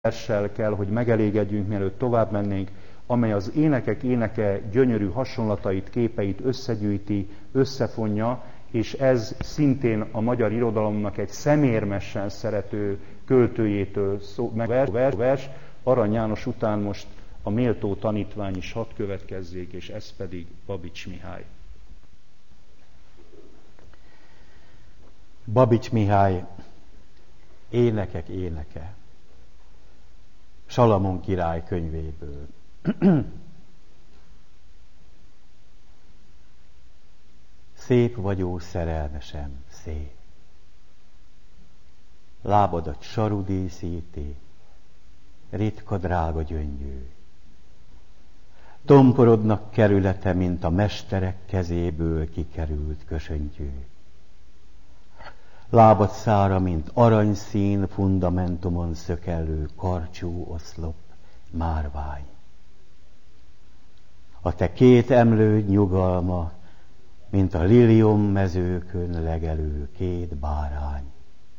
verssel kell, hogy megelégedjünk, mielőtt tovább mennénk, amely az énekek éneke gyönyörű hasonlatait, képeit összegyűjti, összefonja, és ez szintén a magyar irodalomnak egy szemérmesen szerető költőjétől vers. Arany János után most a méltó tanítvány is hadd következzék, és ez pedig Babics Mihály. Babics Mihály, Énekek éneke, Salamon király könyvéből. Szép vagyó szerelmesem, szép. Lábadat saru díszíti, ritka drága gyöngyű. Tomporodnak kerülete, mint a mesterek kezéből kikerült kösöntyű. Lábad szára, mint aranyszín fundamentumon szökellő karcsú oszlop, márvány. A te két emlőd nyugalma, mint a lilium mezőkön legelő két bárány.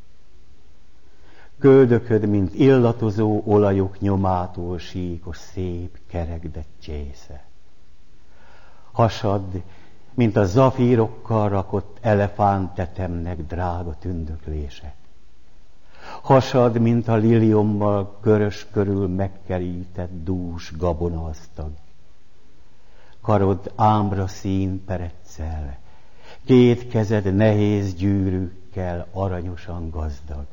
Köldököd, mint illatozó olajok nyomától síkos szép kerekdett csésze. Hasad, mint a zafírokkal rakott elefántetemnek drága tündöklése. Hasad, mint a liliommal körös körül megkerített dús gabonaasztag. Karod ámbra szín pereccel, két kezed nehéz gyűrűkkel aranyosan gazdag.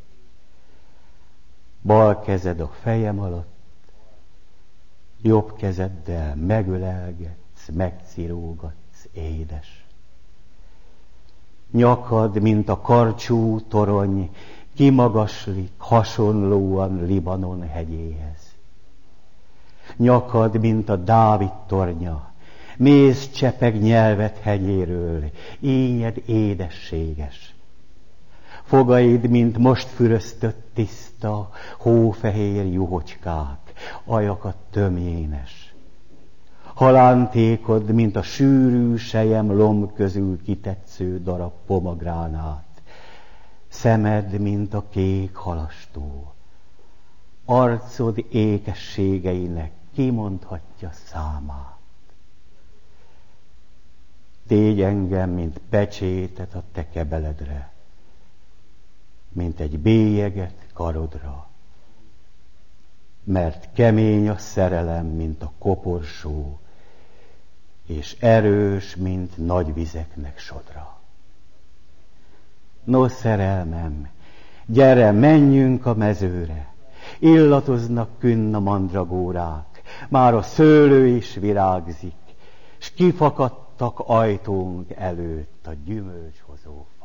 Bal kezed a fejem alatt, jobb kezeddel megölelgetsz, megcirógatsz, édes. Nyakad, mint a karcsú torony, kimagaslik hasonlóan Libanon hegyéhez. Nyakad, mint a Dávid tornya, méz csepeg nyelvet hegyéről, ínyed édességes. Fogaid, mint most füröztött tiszta, hófehér juhocskák, ajakat tömjénes. Halántékod, mint a sűrű sejem lomb közül kitetsző darab pomagránát. Szemed, mint a kék halastó. Arcod ékességeinek kimondhatja számát. Tégy engem, mint pecsétet a te kebeledre, mint egy bélyeget karodra, mert kemény a szerelem, mint a koporsó, és erős, mint nagy vizeknek sodra. No, szerelmem, gyere, menjünk a mezőre, illatoznak künn a mandragórák, már a szőlő is virágzik, s kifakadtak ajtónk előtt a gyümölcshozó fák.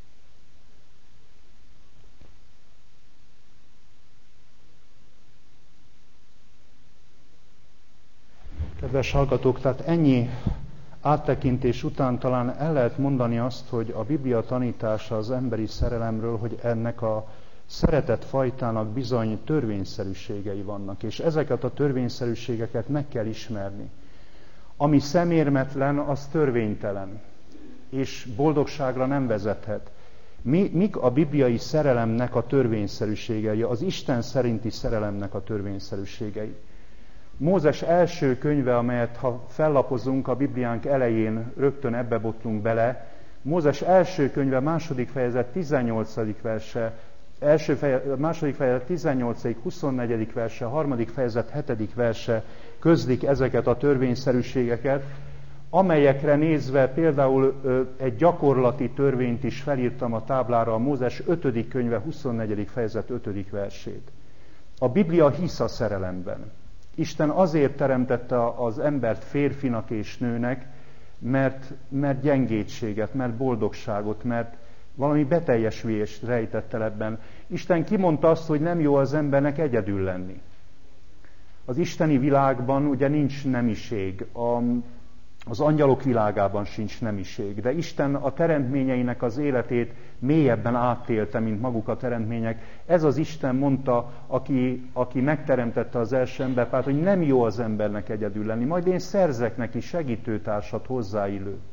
Kedves hallgatók, tehát ennyi áttekintés után talán el lehet mondani azt, hogy a Biblia tanítása az emberi szerelemről, hogy ennek a szeretett fajtának bizony törvényszerűségei vannak, és ezeket a törvényszerűségeket meg kell ismerni. Ami szemérmetlen, az törvénytelen, és boldogságra nem vezethet. Mik a bibliai szerelemnek a törvényszerűségei, az Isten szerinti szerelemnek a törvényszerűségei? Mózes első könyve, amelyet ha fellapozunk a Bibliánk elején, rögtön ebbe botlunk bele. Mózes első könyve, második fejezet 18. verse, második fejezet 18. 24. verse, harmadik fejezet 7. verse közlik ezeket a törvényszerűségeket, amelyekre nézve például egy gyakorlati törvényt is felírtam a táblára, a Mózes 5. könyve 24. fejezet 5. versét. A Biblia hisz a szerelemben. Isten azért teremtette az embert férfinak és nőnek, mert gyengétséget, mert boldogságot, mert valami beteljesülést rejtett el ebben. Isten kimondta azt, hogy nem jó az embernek egyedül lenni. Az isteni világban ugye nincs nemiség, az angyalok világában sincs nemiség, de Isten a teremtményeinek az életét mélyebben átélte, mint maguk a teremtmények. Ez az Isten mondta, aki megteremtette az első emberpárt, hogy nem jó az embernek egyedül lenni, majd én szerzek neki segítőtársat hozzáillőt.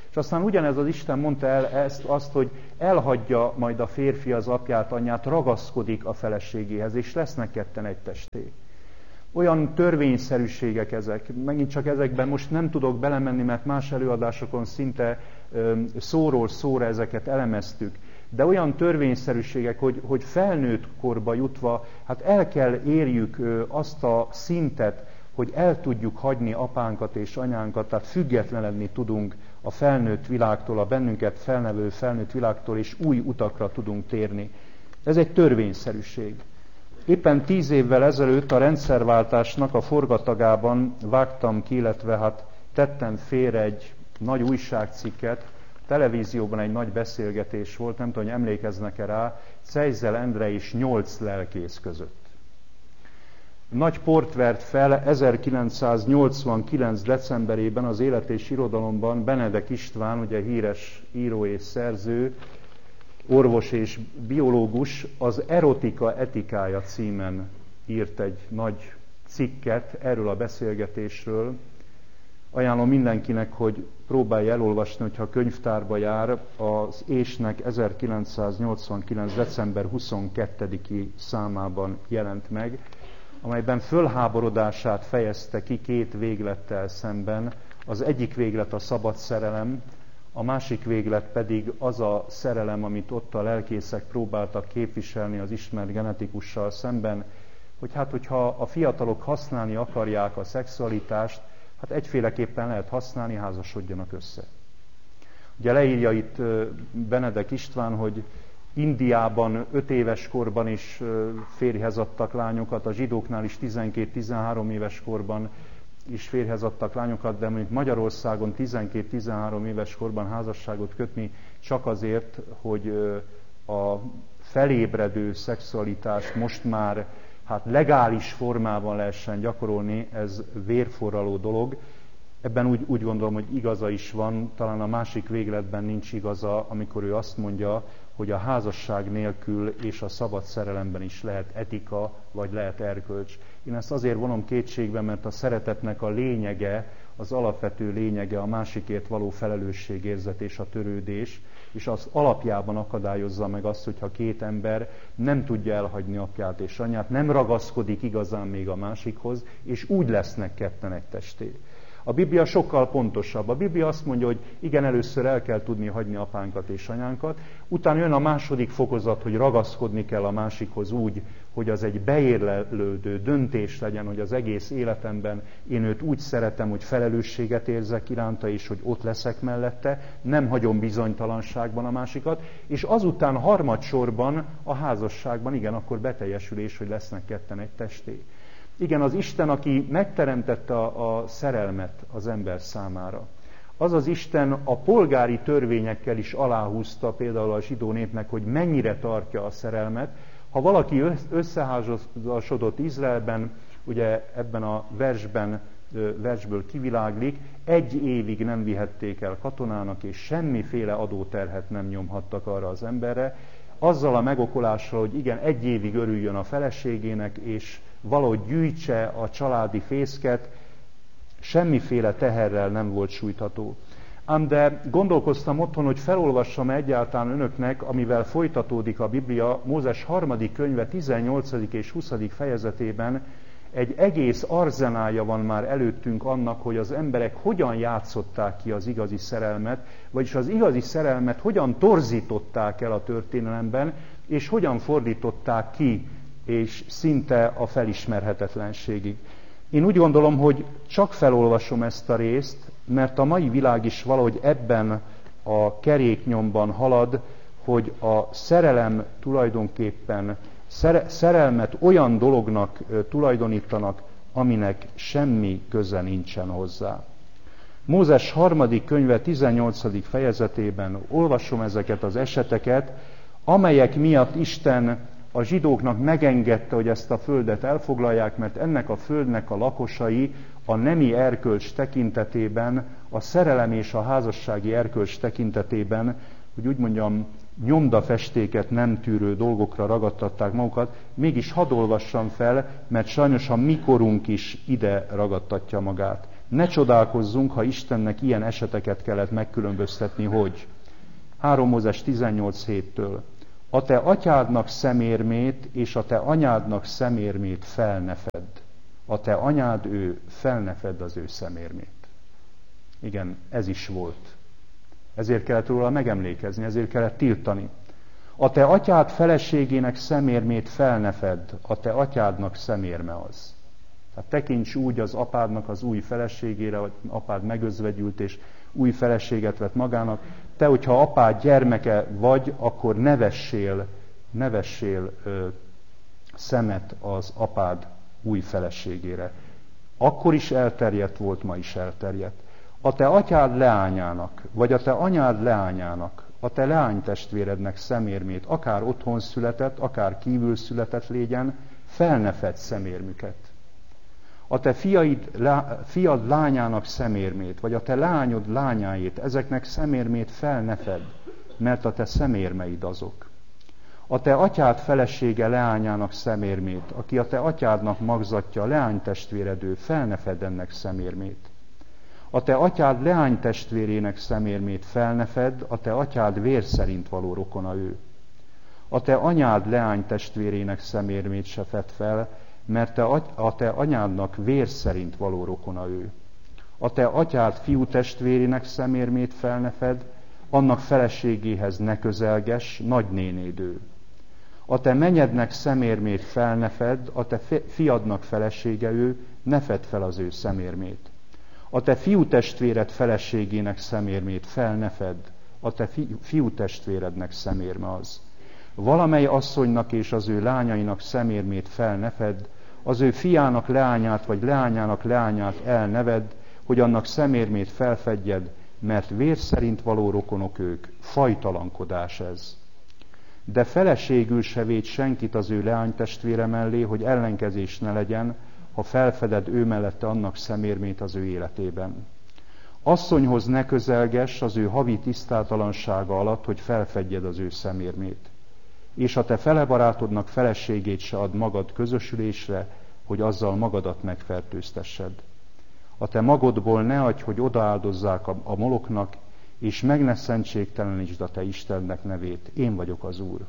És aztán ugyanez az Isten mondta el azt, hogy elhagyja majd a férfi az apját, anyját, ragaszkodik a feleségéhez, és lesznek ketten egy testé. Olyan törvényszerűségek ezek, megint csak ezekben most nem tudok belemenni, mert más előadásokon szinte szóról szóra ezeket elemeztük, de olyan törvényszerűségek, hogy felnőtt korba jutva, hát el kell érjük azt a szintet, hogy el tudjuk hagyni apánkat és anyánkat, tehát függetlenedni tudunk a felnőtt világtól, a bennünket felnevelő felnőtt világtól, és új utakra tudunk térni. Ez egy törvényszerűség. Éppen 10 évvel ezelőtt a rendszerváltásnak a forgatagában vágtam ki, illetve hát tettem félre egy nagy újságcikket, televízióban egy nagy beszélgetés volt, nem tudom, hogy emlékeznek-e rá, Czejzel Endre és 8 lelkész között. Nagy port vert fel 1989. decemberében az Élet és Irodalomban Benedek István, ugye híres író és szerző, orvos és biológus, az Erotika etikája címen írt egy nagy cikket erről a beszélgetésről. Ajánlom mindenkinek, hogy próbálja elolvasni, hogyha könyvtárba jár, az Ésnek 1989. december 22-i számában jelent meg, amelyben fölháborodását fejezte ki 2 véglettel szemben. Az egyik véglet a szabad szerelem, a másik véglet pedig az a szerelem, amit ott a lelkészek próbáltak képviselni az ismert genetikussal szemben, hogy hát, hogyha a fiatalok használni akarják a szexualitást, hát egyféleképpen lehet használni, házasodjanak össze. Ugye leírja itt Benedek István, hogy Indiában 5 éves korban is férjhez adtak lányokat, a zsidóknál is 12-13 éves korban is férjhez adtak lányokat, de mondjuk Magyarországon 12-13 éves korban házasságot kötni csak azért, hogy a felébredő szexualitást most már hát legális formában lehessen gyakorolni, ez vérforraló dolog. Ebben úgy gondolom, hogy igaza is van, talán a másik végletben nincs igaza, amikor ő azt mondja, hogy a házasság nélkül és a szabad szerelemben is lehet etika, vagy lehet erkölcs. Én ezt azért vonom kétségbe, mert a szeretetnek a lényege, az alapvető lényege a másikért való felelősségérzet és a törődés, és az alapjában akadályozza meg azt, hogyha 2 ember nem tudja elhagyni apját és anyját, nem ragaszkodik igazán még a másikhoz, és úgy lesznek ketten egy testé. A Biblia sokkal pontosabb. A Biblia azt mondja, hogy igen, először el kell tudni hagyni apánkat és anyánkat, utána jön a második fokozat, hogy ragaszkodni kell a másikhoz úgy, hogy az egy beérlelődő döntés legyen, hogy az egész életemben én őt úgy szeretem, hogy felelősséget érzek iránta, és hogy ott leszek mellette, nem hagyom bizonytalanságban a másikat, és azután harmadsorban a házasságban, igen, akkor beteljesülés, hogy lesznek ketten egy testé. Igen, az Isten, aki megteremtette a szerelmet az ember számára. Az az Isten a polgári törvényekkel is aláhúzta például a zsidó népnek, hogy mennyire tartja a szerelmet. Ha valaki összeházasodott Izraelben, ugye ebben a versből kiviláglik, 1 évig nem vihették el katonának, és semmiféle adóterhet nem nyomhattak arra az emberre, azzal a megokolással, hogy igen, 1 évig örüljön a feleségének, és valahogy gyűjtse a családi fészket, semmiféle teherrel nem volt sújtható. Ám de gondolkoztam otthon, hogy felolvassam egyáltalán önöknek, amivel folytatódik a Biblia, Mózes 3. könyve 18. és 20. fejezetében egy egész arzenálja van már előttünk annak, hogy az emberek hogyan játszották ki az igazi szerelmet, vagyis az igazi szerelmet hogyan torzították el a történelemben, és hogyan fordították ki, és szinte a felismerhetetlenségig. Én úgy gondolom, hogy csak felolvasom ezt a részt, mert a mai világ is valahogy ebben a keréknyomban halad, hogy a szerelem tulajdonképpen szerelmet olyan dolognak tulajdonítanak, aminek semmi köze nincsen hozzá. Mózes 3. könyve 18. fejezetében olvasom ezeket az eseteket, amelyek miatt Isten a zsidóknak megengedte, hogy ezt a földet elfoglalják, mert ennek a földnek a lakosai a nemi erkölcs tekintetében, a szerelem és a házassági erkölcs tekintetében, hogy úgy mondjam, nyomdafestéket nem tűrő dolgokra ragadtatták magukat, mégis hadd olvassam fel, mert sajnos a mi korunk is ide ragadtatja magát. Ne csodálkozzunk, ha Istennek ilyen eseteket kellett megkülönböztetni, hogy 3 Mózes 18:7-től a te atyádnak szemérmét és a te anyádnak szemérmét fel ne fedd. A te anyád ő, fel ne fedd az ő szemérmét. Igen, ez is volt. Ezért kellett róla megemlékezni, ezért kellett tiltani. A te atyád feleségének szemérmét fel ne fedd, a te atyádnak szemérme az. Tehát tekints úgy az apádnak az új feleségére, hogy apád megözvegyült és új feleséget vett magának. Te, hogyha apád gyermeke vagy, akkor ne vessél szemet az apád új feleségére. Akkor is elterjedt volt, ma is elterjedt. A te atyád leányának, vagy a te anyád leányának, a te leánytestvérednek szemérmét, akár otthon született, akár kívül született légyen, fel ne fedd szemérmüket. A te fiad lányának szemérmét, vagy a te lányod lányáét, ezeknek szemérmét fel ne fedd, mert a te szemérmeid azok. A te atyád felesége leányának szemérmét, aki a te atyádnak magzatja, leánytestvéredő, fel ne fedd ennek szemérmét. A te atyád leánytestvérének szemérmét fel ne fedd, a te atyád vér szerint való rokona ő. A te anyád leánytestvérének szemérmét se fedd fel, mert a te anyádnak vér szerint való rokona ő. A te atyád fiútestvérének szemérmét fel ne fedd, annak feleségéhez ne közelgess, nagynénéd ő. A te menyednek szemérmét fel ne fedd, a te fiadnak felesége ő, ne fedd fel az ő szemérmét. A te fiútestvéred feleségének szemérmét fel ne fedd, a te fiútestvérednek szemérme az. Valamely asszonynak és az ő lányainak szemérmét fel ne fedd, az ő fiának leányát vagy leányának leányát elnevedd, hogy annak szemérmét felfedjed, mert vér szerint való rokonok ők, fajtalankodás ez. De feleségül se védj senkit az ő leánytestvére mellé, hogy ellenkezés ne legyen, ha felfeded ő mellette annak szemérmét az ő életében. Asszonyhoz ne közelgess az ő havi tisztátalansága alatt, hogy felfedjed az ő szemérmét. És a te felebarátodnak feleségét se add magad közösülésre, hogy azzal magadat megfertőztessed. A te magodból ne adj, hogy odaáldozzák a moloknak, és meg ne szentségtelenítsd a te Istennek nevét. Én vagyok az Úr.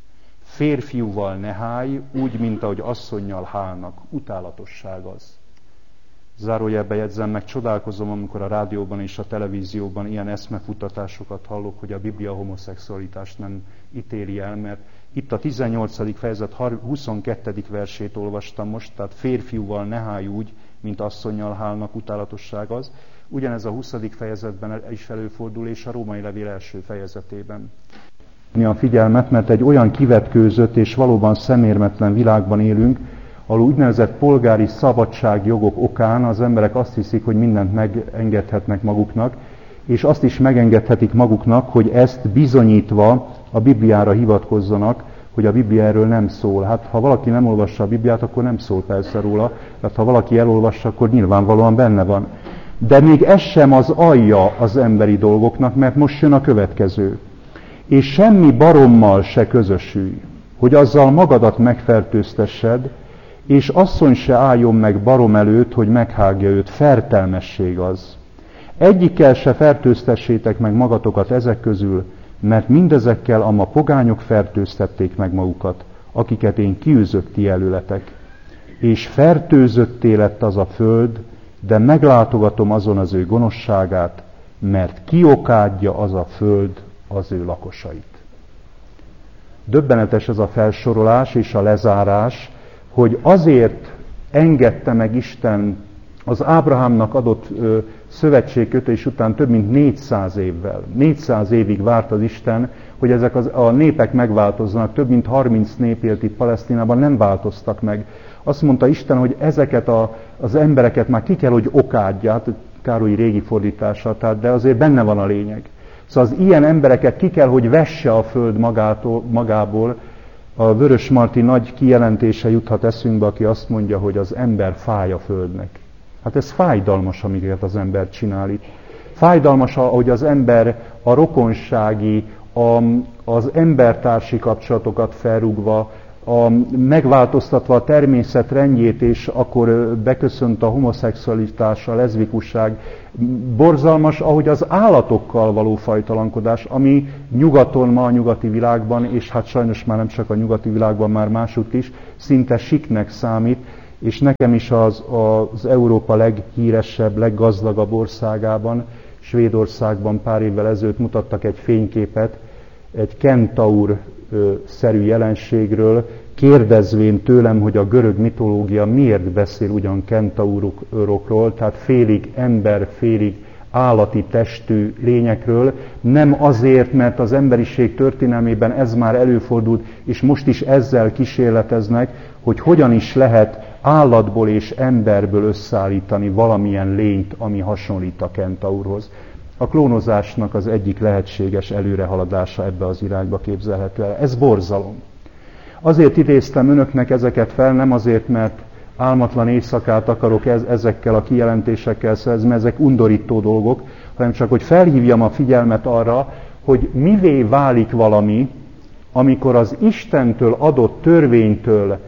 Férfiúval ne hálj, úgy, mint ahogy asszonnyal hálnak. Utálatosság az. Zárójelbe jegyzem meg, csodálkozom, amikor a rádióban és a televízióban ilyen eszmefutatásokat hallok, hogy a Biblia homoszexualitást nem ítéli el, mert itt a 18. fejezet 22. versét olvastam most, tehát férfiúval ne hálj úgy, mint asszonnyal hálnak, utálatosság az. Ugyanez a 20. fejezetben is előfordul, és a Római levél első fejezetében. A figyelmet, mert egy olyan kivetkőzött és valóban szemérmetlen világban élünk, ahol úgynevezett polgári szabadságjogok okán az emberek azt hiszik, hogy mindent megengedhetnek maguknak, és azt is megengedhetik maguknak, hogy ezt bizonyítva a Bibliára hivatkozzanak, hogy a Biblia erről nem szól. Hát ha valaki nem olvassa a Bibliát, akkor nem szól persze róla, tehát ha valaki elolvassa, akkor nyilvánvalóan benne van. De még ez sem az alja az emberi dolgoknak, mert most jön a következő. És semmi barommal se közösülj, hogy azzal magadat megfertőztessed, és asszony se álljon meg barom előtt, hogy meghágja őt, fertelmesség az. Egyikkel se fertőztessétek meg magatokat ezek közül, mert mindezekkel a ma pogányok fertőztették meg magukat, akiket én kiűzök ti előletek. És fertőzötté lett az a föld, de meglátogatom azon az ő gonoszságát, mert kiokádja az a föld az ő lakosait. Döbbenetes ez a felsorolás és a lezárás, hogy azért engedte meg Isten az Ábrahámnak adott szövetségkötés után több mint 400 évvel. 400 évig várt az Isten, hogy ezek a népek megváltozzanak. Több mint 30 nép élt itt Palesztinában, nem változtak meg. Azt mondta Isten, hogy ezeket az embereket már ki kell, hogy okádja, hát Károlyi régi fordítása, de azért benne van a lényeg. Szóval az ilyen embereket ki kell, hogy vesse a föld magából. A Vörös Marti nagy kijelentése juthat eszünkbe, aki azt mondja, hogy az ember fáj a földnek. Hát ez fájdalmas, amiket az ember csinál itt. Fájdalmas, hogy az ember a rokonsági, az embertársi kapcsolatokat felrúgva, megváltoztatva a természet rendjét, és akkor beköszönt a homoszexualitás, a leszbikusság. Borzalmas, ahogy az állatokkal való fajtalankodás, ami nyugaton, ma a nyugati világban, és hát sajnos már nem csak a nyugati világban, már másutt is, szinte siknek számít, és nekem is az Európa leghíresebb, leggazdagabb országában, Svédországban pár évvel ezelőtt mutattak egy fényképet, egy kentaur-szerű jelenségről, kérdezvén tőlem, hogy a görög mitológia miért beszél ugyan kentaurokról, tehát félig ember, félig állati testű lényekről, nem azért, mert az emberiség történelmében ez már előfordult, és most is ezzel kísérleteznek, hogy hogyan is lehet állatból és emberből összeállítani valamilyen lényt, ami hasonlít a kentaurhoz. A klónozásnak az egyik lehetséges előrehaladása ebbe az irányba képzelhető el. Ez borzalom. Azért idéztem önöknek ezeket fel, nem azért, mert álmatlan éjszakát akarok ezekkel a kijelentésekkel szerezni, mert ezek undorító dolgok, hanem csak, hogy felhívjam a figyelmet arra, hogy mivé válik valami, amikor az Istentől adott törvénytől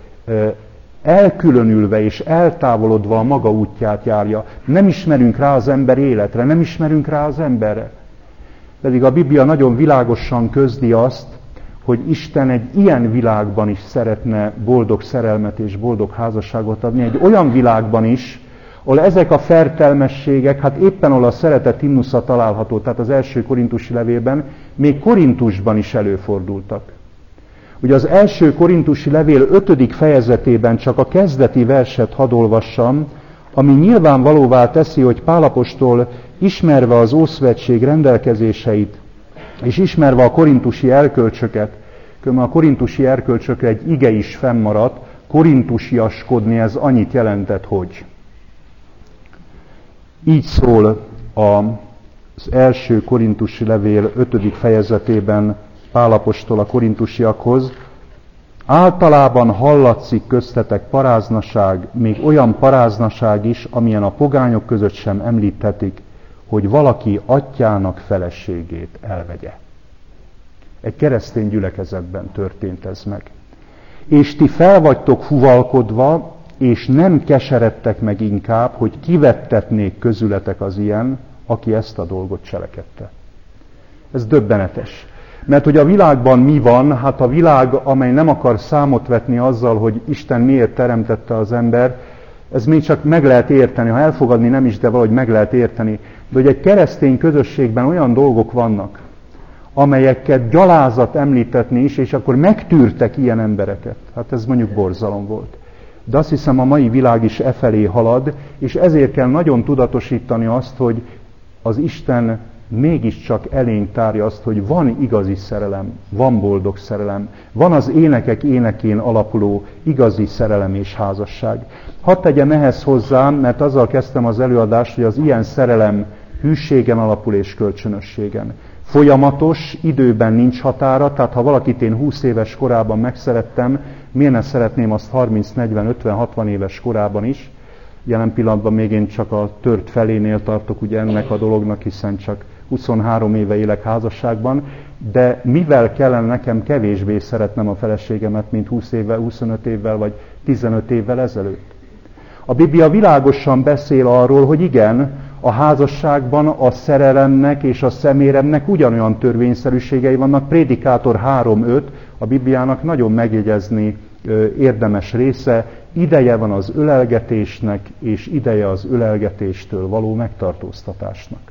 elkülönülve és eltávolodva a maga útját járja. Nem ismerünk rá az ember életre, nem ismerünk rá az emberre. Pedig a Biblia nagyon világosan közdi azt, hogy Isten egy ilyen világban is szeretne boldog szerelmet és boldog házasságot adni, egy olyan világban is, ahol ezek a fertelmességek, hát éppen ahol a szeretet himnusza található, tehát az első korintusi levélben, még Korintusban is előfordultak. Ugye az első korintusi levél 5. fejezetében csak a kezdeti verset hadd olvassam, ami nyilvánvalóvá teszi, hogy Pál apostol ismerve az Ószövetség rendelkezéseit, és ismerve a korintusi erkölcsöket, különben a korintusi erkölcsökre egy ige is fennmaradt, korintusiaskodni, ez annyit jelentett, hogy. Így szól az első korintusi levél 5. fejezetében Pál apostol a korintusiakhoz: általában hallatszik köztetek paráznaság, még olyan paráznaság is, amilyen a pogányok között sem említhetik, hogy valaki atyának feleségét elvegye. Egy keresztény gyülekezetben történt ez meg. És ti fel vagytok huvalkodva, és nem keseredtek meg inkább, hogy kivettetnék közületek az ilyen, aki ezt a dolgot cselekedte. Ez döbbenetes. Mert hogy a világban mi van, hát a világ, amely nem akar számot vetni azzal, hogy Isten miért teremtette az ember, ez még csak meg lehet érteni, ha elfogadni nem is, de valahogy meg lehet érteni. De hogy egy keresztény közösségben olyan dolgok vannak, amelyeket gyalázat említetni is, és akkor megtűrtek ilyen embereket. Hát ez mondjuk borzalom volt. De azt hiszem, a mai világ is efelé halad, és ezért kell nagyon tudatosítani azt, hogy az Isten mégiscsak elénk tárja azt, hogy van igazi szerelem, van boldog szerelem, van az énekek énekén alapuló igazi szerelem és házasság. Hadd tegyem ehhez hozzá, mert azzal kezdtem az előadást, hogy az ilyen szerelem hűségen alapul és kölcsönösségen. Folyamatos, időben nincs határa, tehát ha valakit én 20 éves korában megszerettem, miért ne szeretném azt 30, 40, 50, 60 éves korában is. Jelen pillanatban még én csak a tört felénél tartok ugye ennek a dolognak, hiszen csak 23 éve élek házasságban, de mivel kellene nekem kevésbé szeretnem a feleségemet, mint 20 évvel, 25 évvel vagy 15 évvel ezelőtt? A Biblia világosan beszél arról, hogy igen, a házasságban a szerelemnek és a szeméremnek ugyanolyan törvényszerűségei vannak. Prédikátor 3.5, a Bibliának nagyon megjegyezni érdemes része, ideje van az ölelgetésnek, és ideje az ölelgetéstől való megtartóztatásnak.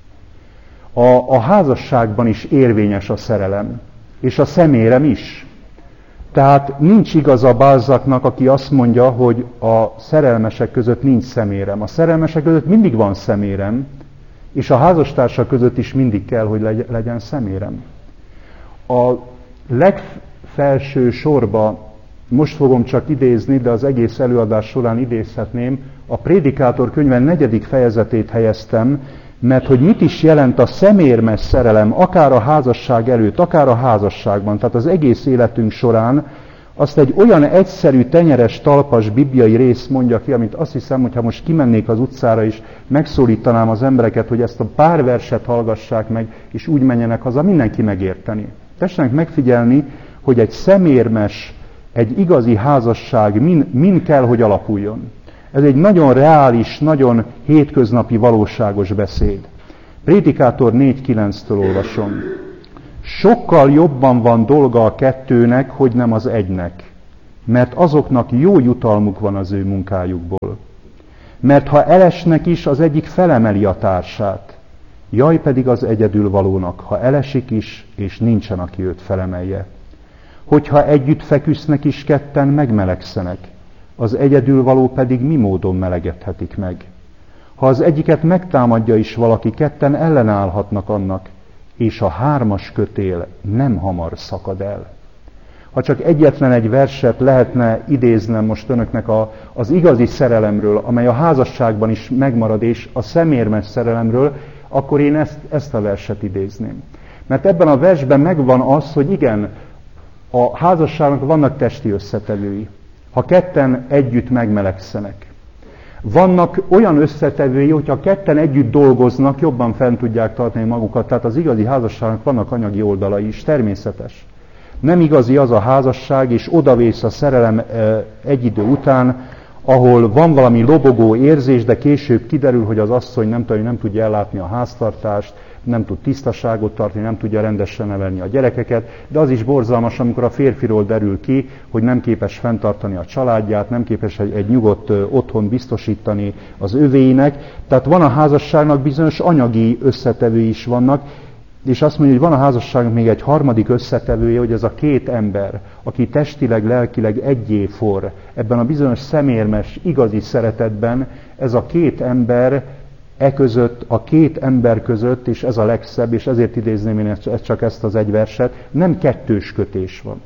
A házasságban is érvényes a szerelem, és a szemérem is. Tehát nincs igaza Balzacnak, aki azt mondja, hogy a szerelmesek között nincs szemérem. A szerelmesek között mindig van szemérem, és a házastársak között is mindig kell, hogy legyen szemérem. A legfelső sorba, most fogom csak idézni, de az egész előadás során idézhetném, a Prédikátor könyve 4. fejezetét helyeztem, mert hogy mit is jelent a szemérmes szerelem, akár a házasság előtt, akár a házasságban, tehát az egész életünk során, azt egy olyan egyszerű, tenyeres, talpas bibliai rész mondja ki, amit azt hiszem, hogy ha most kimennék az utcára és megszólítanám az embereket, hogy ezt a pár verset hallgassák meg, és úgy menjenek haza, mindenki megérteni. Tessenek megfigyelni, hogy egy szemérmes egy igazi házasság min kell, hogy alapuljon. Ez egy nagyon reális, nagyon hétköznapi, valóságos beszéd. Prédikátor 4.9-től olvasom. Sokkal jobban van dolga a kettőnek, hogy nem az egynek, mert azoknak jó jutalmuk van az ő munkájukból. Mert ha elesnek is, az egyik felemeli a társát, jaj pedig az egyedülvalónak, ha elesik is, és nincsen, aki őt felemelje. Hogyha együtt feküsznek is ketten, megmelegszenek, az egyedülvaló pedig mi módon melegedhetik meg. Ha az egyiket megtámadja is valaki, ketten ellenállhatnak annak, és a 3. kötél nem hamar szakad el. Ha csak egyetlen egy verset lehetne idéznem most önöknek az igazi szerelemről, amely a házasságban is megmarad, és a szemérmes szerelemről, akkor én ezt a verset idézném. Mert ebben a versben megvan az, hogy igen, a házasságnak vannak testi összetevői. Ha ketten együtt megmelegszenek. Vannak olyan összetevői, hogyha ketten együtt dolgoznak, jobban fent tudják tartani magukat. Tehát az igazi házasságnak vannak anyagi oldalai is, természetes. Nem igazi az a házasság, és odavész a szerelem egy idő után, ahol van valami lobogó érzés, de később kiderül, hogy az asszony nem tudja ellátni a háztartást, nem tud tisztaságot tartani, nem tudja rendesen nevelni a gyerekeket, de az is borzalmas, amikor a férfiról derül ki, hogy nem képes fenntartani a családját, nem képes egy nyugodt otthon biztosítani az övéinek. Tehát van a házasságnak bizonyos anyagi összetevői is vannak, és azt mondja, hogy van a házasságnak még egy harmadik összetevője, hogy ez a 2 ember, aki testileg, lelkileg egyé forr, ebben a bizonyos szemérmes, igazi szeretetben, ez a 2 ember között, a 2 ember között, és ez a legszebb, és ezért idézném én csak ezt az egy verset, nem 2. kötés van.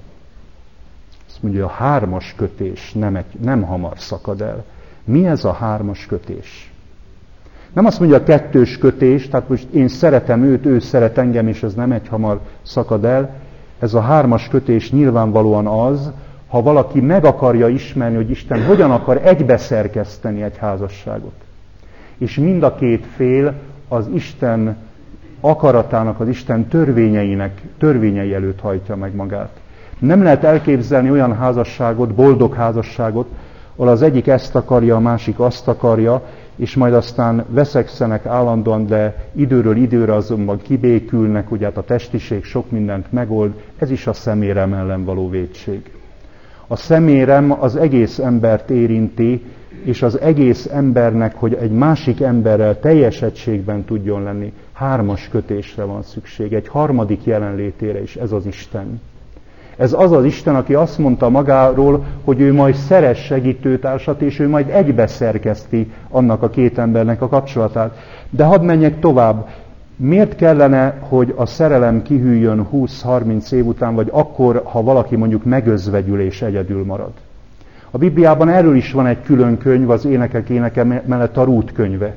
Azt mondja, a 3. kötés nem hamar szakad el. Mi ez a 3. kötés? Nem azt mondja a 2. kötés, tehát most én szeretem őt, ő szeret engem, és ez nem egy hamar szakad el. Ez a 3. kötés nyilvánvalóan az, ha valaki meg akarja ismerni, hogy Isten hogyan akar egybeszerkeszteni egy házasságot. És mind a 2 fél az Isten akaratának, az Isten törvényei előtt hajtja meg magát. Nem lehet elképzelni olyan házasságot, boldog házasságot, ahol az egyik ezt akarja, a másik azt akarja, és majd aztán veszekszenek állandóan, de időről időre azonban kibékülnek, ugye hát a testiség sok mindent megold, ez is a szemérem ellen való vétség. A szemérem az egész embert érinti, és az egész embernek, hogy egy másik emberrel teljes egységben tudjon lenni, 3. kötésre van szükség, egy harmadik jelenlétére is, ez az Isten. Ez az az Isten, aki azt mondta magáról, hogy ő majd szeres segítőtársat, és ő majd egybeszerkeszti annak a 2 embernek a kapcsolatát. De hadd menjek tovább. Miért kellene, hogy a szerelem kihűljön 20-30 év után, vagy akkor, ha valaki mondjuk megözvegyül és egyedül marad? A Bibliában erről is van egy külön könyv, az Énekek éneke mellett a Rút könyve.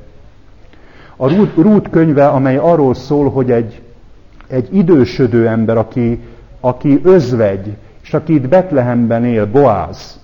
A Rút könyve, amely arról szól, hogy egy idősödő ember, aki özvegy, és aki itt Betlehemben él, Boáz,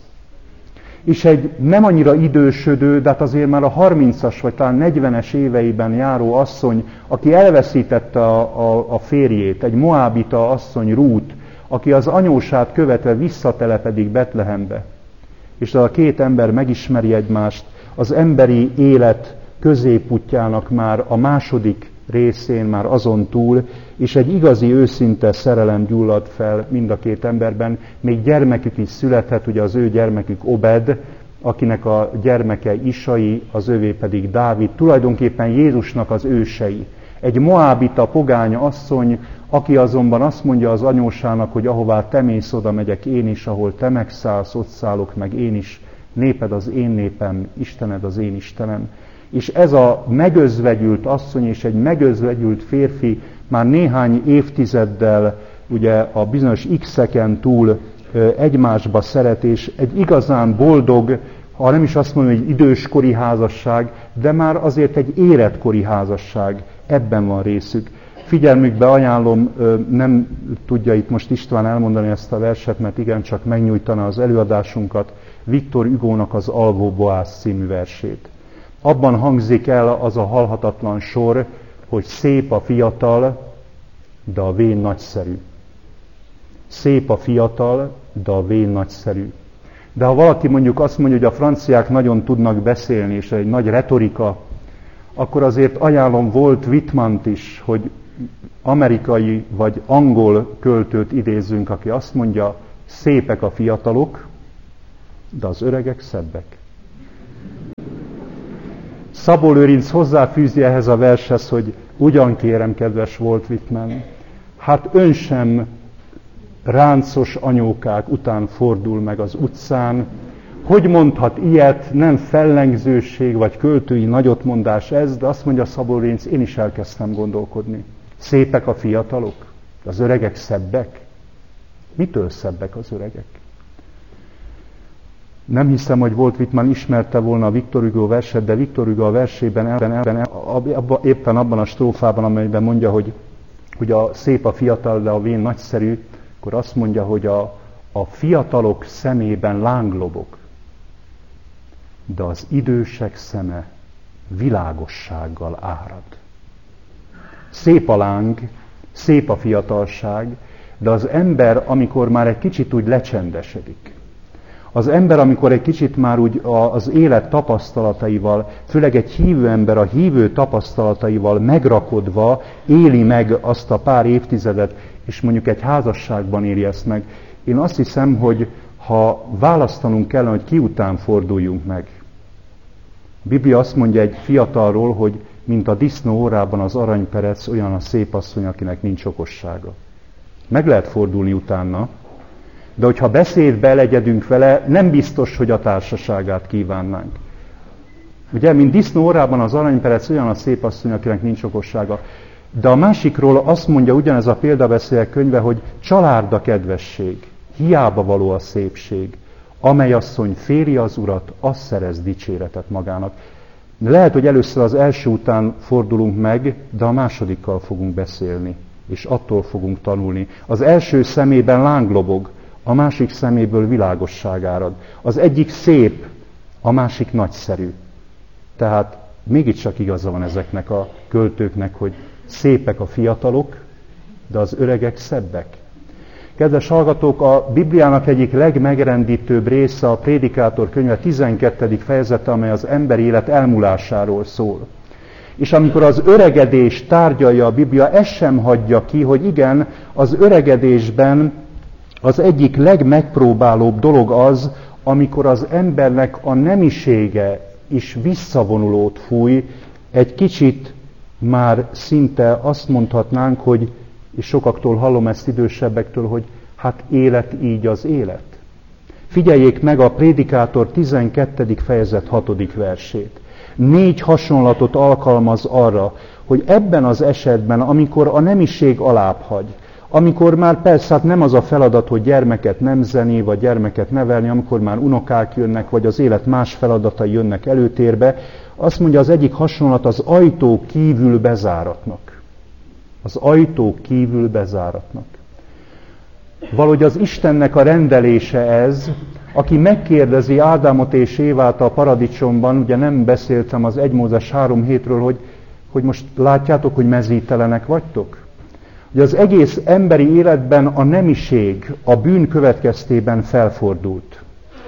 és egy nem annyira idősödő, de hát azért már a 30-as vagy talán 40-es éveiben járó asszony, aki elveszítette a férjét, egy moábita asszony, Rút, aki az anyósát követve visszatelepedik Betlehembe. És a 2 ember megismeri egymást, az emberi élet középútjának már a második részén, már azon túl, és egy igazi, őszinte szerelem gyullad fel mind a 2 emberben. Még gyermekük is születhet, ugye az ő gyermekük Obed, akinek a gyermeke Isai, az övé pedig Dávid, tulajdonképpen Jézusnak az ősei. Egy moábita pogány asszony, aki azonban azt mondja az anyósának, hogy ahová te mész, oda megyek én is, ahol te megszállsz, ott szállok meg én is, néped az én népem, Istened az én Istenem. És ez a megözvegyült asszony és egy megözvegyült férfi már néhány évtizeddel, ugye a bizonyos X-eken túl egymásba szeret, és egy igazán boldog, ha nem is azt mondom, hogy időskori házasság, de már azért egy életkori házasság, ebben van részük. Figyelmükbe ajánlom, nem tudja itt most István elmondani ezt a verset, mert igencsak megnyújtana az előadásunkat, Viktor Hugónak az Alvó Boász című versét. Abban hangzik el az a halhatatlan sor, hogy szép a fiatal, de a vén nagyszerű. Szép a fiatal, de a vén nagyszerű. De ha valaki mondjuk azt mondja, hogy a franciák nagyon tudnak beszélni, és egy nagy retorika, akkor azért ajánlom Walt Whitmant is, hogy amerikai vagy angol költőt idézzünk, aki azt mondja, szépek a fiatalok, de az öregek szebbek. Szabó Lőrinc hozzáfűzi ehhez a vershez, hogy ugyan kérem, kedves Walt Whitman, hát ön sem ráncos anyókák után fordul meg az utcán. Hogy mondhat ilyet, nem fellengzőség vagy költői nagyotmondás ez, de azt mondja Szabó Lőrinc, én is elkezdtem gondolkodni. Szépek a fiatalok, az öregek szebbek. Mitől szebbek az öregek? Nem hiszem, hogy Walt Whitman ismerte volna a Victor Hugo verset, de Victor Hugo a versében éppen abban a strófában, amelyben mondja, hogy a szép a fiatal, de a vén nagyszerű, akkor azt mondja, hogy a fiatalok szemében láng lobog, de az idősek szeme világossággal árad. Szép a láng, szép a fiatalság, de az ember, amikor már egy kicsit úgy lecsendesedik, az ember, amikor egy kicsit már úgy az élet tapasztalataival, főleg egy hívő ember a hívő tapasztalataival megrakodva éli meg azt a pár évtizedet, és mondjuk egy házasságban éli ezt meg. Én azt hiszem, hogy ha választanunk kellene, hogy ki után forduljunk meg. A Biblia azt mondja egy fiatalról, hogy mint a disznó órában az aranyperec, olyan a szép asszony, akinek nincs okossága. Meg lehet fordulni utána, de hogyha beszédbe elegyedünk vele, nem biztos, hogy a társaságát kívánnánk. Ugye, mint disznó órában az aranyperec, olyan a szép asszony, akinek nincs okossága. De a másikról azt mondja ugyanez a példabeszédek könyve, hogy család a kedvesség, hiába való a szépség. Amely asszony féli az urat, az szerez dicséretet magának. Lehet, hogy először az első után fordulunk meg, de a másodikkal fogunk beszélni, és attól fogunk tanulni. Az első szemében láng lobog, a másik szeméből világosság árad. Az egyik szép, a másik nagyszerű. Tehát mégiscsak igaza van ezeknek a költőknek, hogy szépek a fiatalok, de az öregek szebbek. Kedves hallgatók, a Bibliának egyik legmegrendítőbb része a Prédikátor könyve 12. fejezete, amely az emberi élet elmúlásáról szól. És amikor az öregedés tárgyalja a Biblia, ezt sem hagyja ki, hogy igen, az öregedésben az egyik legmegpróbálóbb dolog az, amikor az embernek a nemisége is visszavonulót fúj, egy kicsit már szinte azt mondhatnánk, hogy, és sokaktól hallom ezt idősebbektől, hogy hát élet így az élet. Figyeljék meg a Prédikátor 12. fejezet 6. versét. 4 hasonlatot alkalmaz arra, hogy ebben az esetben, amikor a nemiség alább hagy, amikor már persze hát nem az a feladat, hogy gyermeket nemzeni, vagy gyermeket nevelni, amikor már unokák jönnek, vagy az élet más feladatai jönnek előtérbe, azt mondja az egyik hasonlat, az ajtó kívül bezáratnak. Az ajtó kívül bezáratnak. Valahogy az Istennek a rendelése ez, aki megkérdezi Ádámot és Évát a paradicsomban, ugye nem beszéltem az 1 Mózes 3:7-ről, hogy most látjátok, hogy mezítelenek vagytok? Ugye az egész emberi életben a nemiség a bűn következtében felfordult.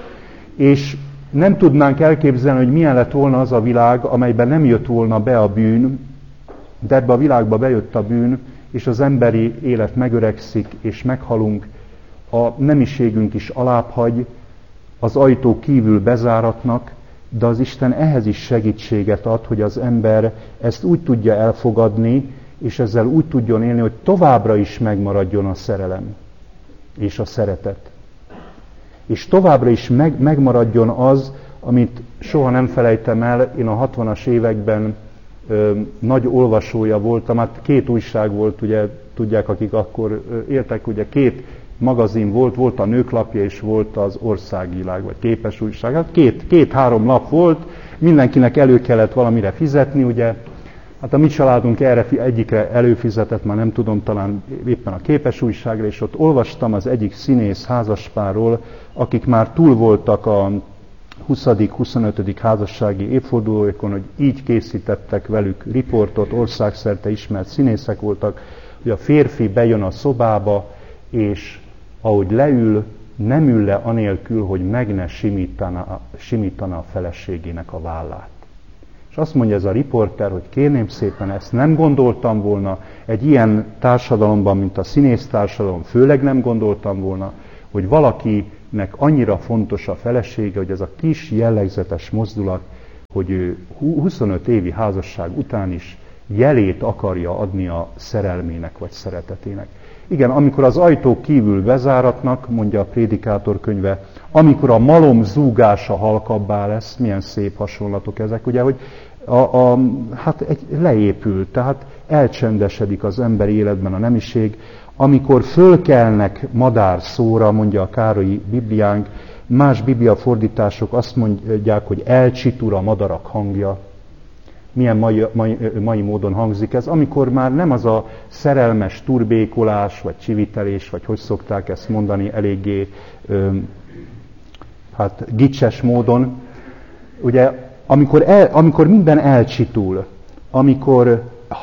És nem tudnánk elképzelni, hogy milyen lett volna az a világ, amelyben nem jött volna be a bűn, de ebbe a világba bejött a bűn, és az emberi élet megöregszik, és meghalunk, a nemiségünk is alábbhagy, az ajtó kívül bezáratnak, de az Isten ehhez is segítséget ad, hogy az ember ezt úgy tudja elfogadni, és ezzel úgy tudjon élni, hogy továbbra is megmaradjon a szerelem és a szeretet. És továbbra is megmaradjon az, amit soha nem felejtem el, én a 60-as években nagy olvasója voltam, hát 2 újság volt, ugye tudják, akik akkor éltek, ugye 2 magazin volt a Nőklapja és volt az Országvilág, vagy Képes újság. Hát 2-3 lap volt, mindenkinek elő kellett valamire fizetni, ugye. Hát a mi családunk erre egyikre előfizetett, már nem tudom, talán éppen a Képes újságra, és ott olvastam az egyik színész házaspárról, akik már túl voltak a 20.-25. házassági évfordulóikon, hogy így készítettek velük riportot, országszerte ismert színészek voltak, hogy a férfi bejön a szobába, és ahogy leül, nem ül le anélkül, hogy meg ne simítana a feleségének a vállát. És azt mondja ez a riporter, hogy kérném szépen, ezt nem gondoltam volna egy ilyen társadalomban, mint a színész társadalom, főleg nem gondoltam volna, hogy valakinek annyira fontos a felesége, hogy ez a kis jellegzetes mozdulat, hogy ő 25 évi házasság után is jelét akarja adni a szerelmének vagy szeretetének. Igen, amikor az ajtók kívül bezáratnak, mondja a Prédikátor könyve, amikor a malom zúgása halkabbá lesz, milyen szép hasonlatok ezek, ugye, hogy leépül, tehát elcsendesedik az emberi életben a nemiség, amikor fölkelnek madár szóra, mondja a Károlyi Bibliánk, más bibliafordítások azt mondják, hogy elcsitul a madarak hangja. Milyen mai módon hangzik ez, amikor már nem az a szerelmes turbékolás, vagy csivitelés, vagy hogy szokták ezt mondani, eléggé gicses módon. Ugye, amikor minden elcsitul, amikor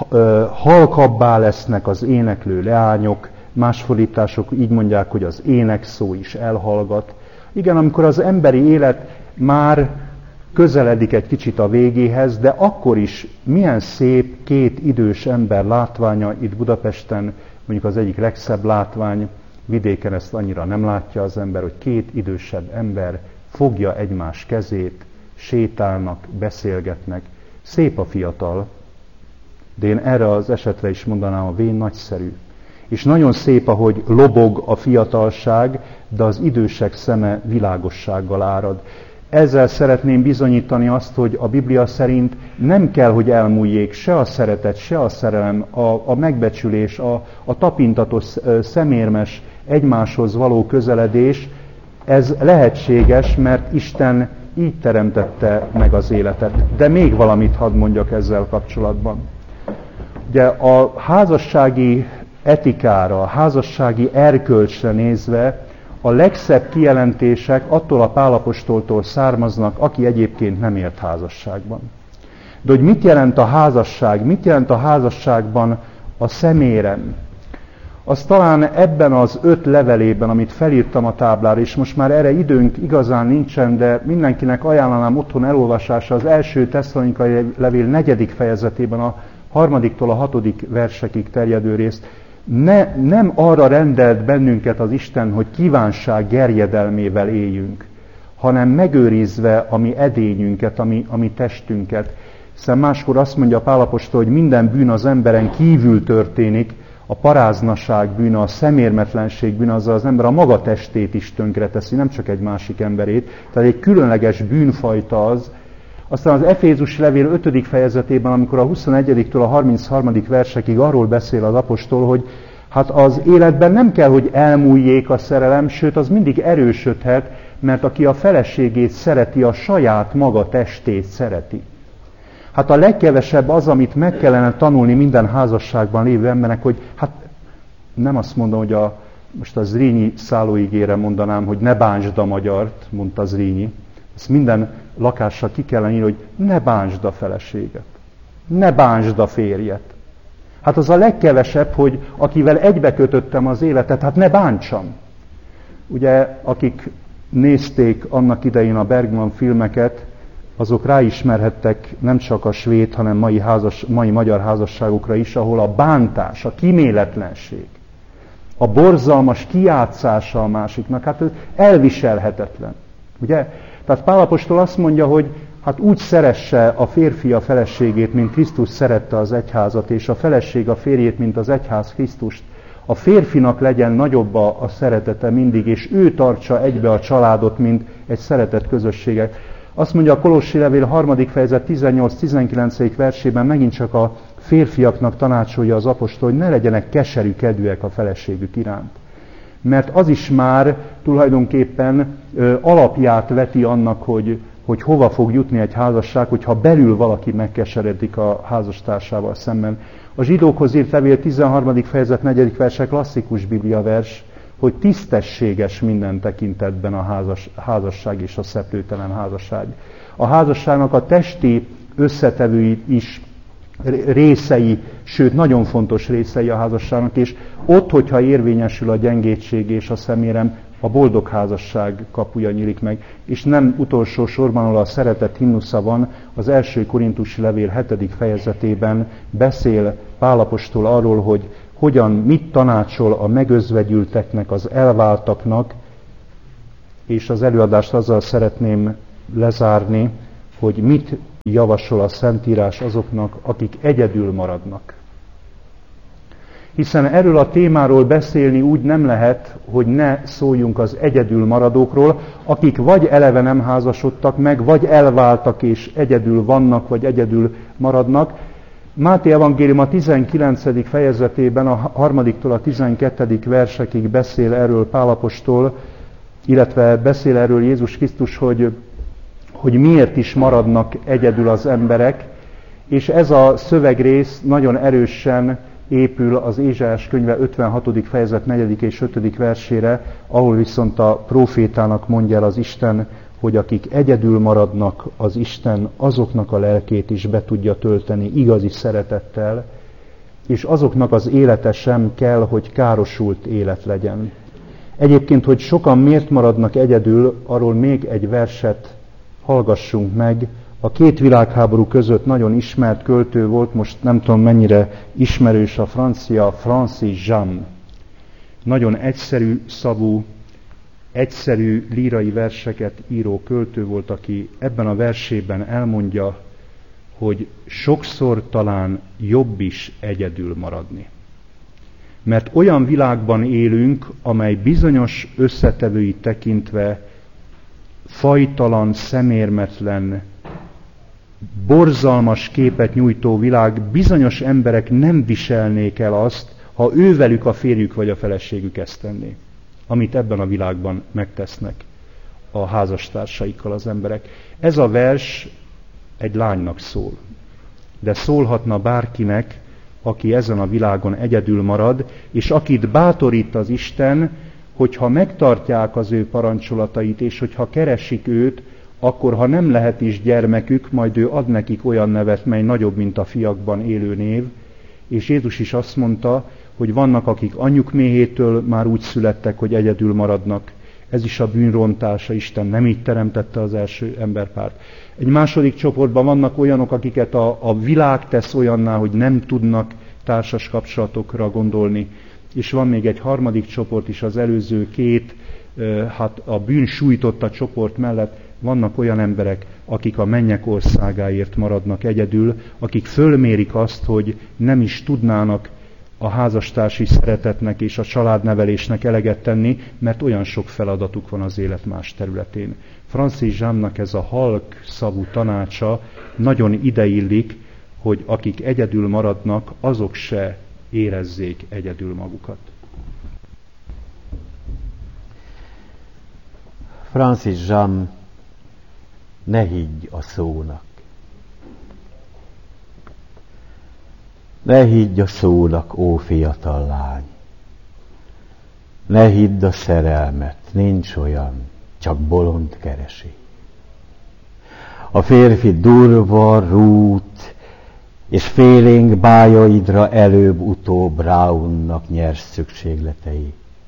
halkabbá lesznek az éneklő leányok, más fordítások így mondják, hogy az énekszó is elhallgat. Igen, amikor az emberi élet már közeledik egy kicsit a végéhez, de akkor is milyen szép két idős ember látványa itt Budapesten, mondjuk az egyik legszebb látvány, vidéken ezt annyira nem látja az ember, hogy két idősebb ember fogja egymás kezét, sétálnak, beszélgetnek. Szép a fiatal, de én erre az esetre is mondanám, a vén nagyszerű. És nagyon szép, ahogy lobog a fiatalság, de az idősek szeme világossággal árad. Ezzel szeretném bizonyítani azt, hogy a Biblia szerint nem kell, hogy elmúljék se a szeretet, se a szerelem, a megbecsülés, a tapintatos, szemérmes egymáshoz való közeledés. Ez lehetséges, mert Isten így teremtette meg az életet. De még valamit hadd mondjak ezzel kapcsolatban. Ugye a házassági etikára, a házassági erkölcsre nézve a legszebb kijelentések attól a Pál apostoltól származnak, aki egyébként nem élt házasságban. De hogy mit jelent a házasság, mit jelent a házasságban a szemérem, az talán ebben az 5 levelében, amit felírtam a táblára, és most már erre időnk igazán nincsen, de mindenkinek ajánlanám otthon elolvasása az első Tesszalonikai levél 4. fejezetében a 3-tól a 6. versekig terjedő részt. Nem arra rendelt bennünket az Isten, hogy kívánság gerjedelmével éljünk, hanem megőrizve a mi edényünket, a mi testünket. Hiszen máskor azt mondja Pál apostol, hogy minden bűn az emberen kívül történik, a paráznaság bűne, a szemérmetlenség bűne, azzal az ember a maga testét is tönkreteszi, nem csak egy másik emberét. Tehát egy különleges bűnfajta az. Aztán az Efézus levél 5. fejezetében, amikor a 21-től a 33. versekig arról beszél az apostol, hogy hát az életben nem kell, hogy elmúljék a szerelem, sőt az mindig erősödhet, mert aki a feleségét szereti, a saját maga testét szereti. Hát a legkevesebb az, amit meg kellene tanulni minden házasságban lévő embernek, hogy hát nem azt mondom, hogy most a Zrínyi szállóigére mondanám, hogy ne bántsd a magyart, mondta Zrínyi. Ezt minden lakással ki kellene írni, hogy ne bántsd a feleséget, ne bántsd a férjet. Hát az a legkevesebb, hogy akivel egybekötöttem az életet, hát ne bántsam. Ugye, akik nézték annak idején a Bergman filmeket, azok ráismerhettek nem csak a svéd, hanem mai magyar házasságokra is, ahol a bántás, a kíméletlenség, a borzalmas kijátszása a másiknak, hát ez elviselhetetlen. Ugye? Tehát Pál apostol azt mondja, hogy hát úgy szeresse a férfi a feleségét, mint Krisztus szerette az egyházat, és a feleség a férjét, mint az egyház Krisztust. A férfinak legyen nagyobb a szeretete mindig, és ő tartsa egybe a családot, mint egy szeretett közösséget. Azt mondja a Kolossi levél 3. fejezet 18-19. versében, megint csak a férfiaknak tanácsolja az apostol, hogy ne legyenek keserű kedvűek a feleségük iránt. Mert az is már tulajdonképpen alapját veti annak, hogy hova fog jutni egy házasság, hogyha belül valaki megkeseredik a házastársával szemben. A Zsidókhoz írt levél 13. fejezet 4. verse klasszikus bibliavers, hogy tisztességes minden tekintetben a házasság és a szeplőtelen házasság. A házasságnak a testi összetevőit is részei, sőt nagyon fontos részei a házasságnak, és ott, hogyha érvényesül a gyengétség és a szemérem, a boldog házasság kapuja nyílik meg. És nem utolsó sorban, ahol a szeretet himnusza van, az 1. Korintusi levél 7. fejezetében beszél Pál apostol arról, hogy mit tanácsol a megözvegyülteknek, az elváltaknak, és az előadást azzal szeretném lezárni, hogy mit javasol a Szentírás azoknak, akik egyedül maradnak. Hiszen erről a témáról beszélni úgy nem lehet, hogy ne szóljunk az egyedül maradókról, akik vagy eleve nem házasodtak meg, vagy elváltak és egyedül vannak, vagy egyedül maradnak. Máté evangélium a 19. fejezetében a 3-tól a 12. versekig beszél erről Pál apostol, illetve beszél erről Jézus Krisztus, hogy miért is maradnak egyedül az emberek, és ez a szövegrész nagyon erősen épül az Ézsaiás könyve 56. fejezet 4. és 5. versére, ahol viszont a prófétának mondja el az Isten, hogy akik egyedül maradnak, az Isten azoknak a lelkét is be tudja tölteni igazi szeretettel, és azoknak az élete sem kell, hogy károsult élet legyen. Egyébként, hogy sokan miért maradnak egyedül, arról még egy verset hallgassunk meg. A 2 világháború között nagyon ismert költő volt, most nem tudom mennyire ismerős a francia, Francis Jean. Nagyon egyszerű szavú, egyszerű lírai verseket író költő volt, aki ebben a versében elmondja, hogy sokszor talán jobb is egyedül maradni. Mert olyan világban élünk, amely bizonyos összetevőit tekintve fajtalan, szemérmetlen, borzalmas képet nyújtó világ, bizonyos emberek nem viselnék el azt, ha ővelük a férjük vagy a feleségük ezt tenné, amit ebben a világban megtesznek a házastársaikkal az emberek. Ez a vers egy lánynak szól, de szólhatna bárkinek, aki ezen a világon egyedül marad, és akit bátorít az Isten, hogyha megtartják az ő parancsolatait, és hogyha keresik őt, akkor ha nem lehet is gyermekük, majd ő ad nekik olyan nevet, mely nagyobb, mint a fiakban élő név. És Jézus is azt mondta, hogy vannak, akik anyjuk méhétől már úgy születtek, hogy egyedül maradnak. Ez is a bűnrontása, Isten nem így teremtette az első emberpárt. Egy második csoportban vannak olyanok, akiket a világ tesz olyanná, hogy nem tudnak társas kapcsolatokra gondolni. És van még egy harmadik csoport is, az előző 2, a bűn sújtotta csoport mellett vannak olyan emberek, akik a mennyek országáért maradnak egyedül, akik fölmérik azt, hogy nem is tudnának a házastársi szeretetnek és a családnevelésnek eleget tenni, mert olyan sok feladatuk van az élet más területén. Francis Jeannak ez a halk szavú tanácsa nagyon ideillik, hogy akik egyedül maradnak, azok se érezzék egyedül magukat. Francis Jean, ne higgy a szónak. Ne higgy a szónak, ó fiatal lány. Ne hidd a szerelmet, nincs olyan, csak bolond keresi. A férfi durva, rút, és félénk bájaidra előbb-utóbb ráunnak nyers szükségletei.